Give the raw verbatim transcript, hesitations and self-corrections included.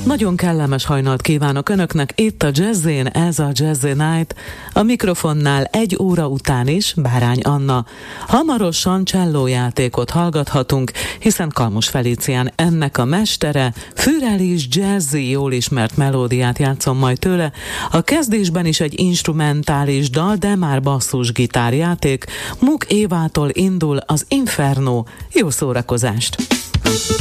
Nagyon kellemes hajnalt kívánok Önöknek itt a Jazzin, ez a Jazzy Night. A mikrofonnál egy óra után is Bárány Anna. Hamarosan csellójátékot hallgathatunk, hiszen Kalmus Felicián ennek a mestere, fürelis, jazzy, jól ismert melódiát játszom majd tőle. A kezdésben is egy instrumentális dal, de már basszusgitárjáték. Muk Évától indul az Inferno. Jó szórakozást!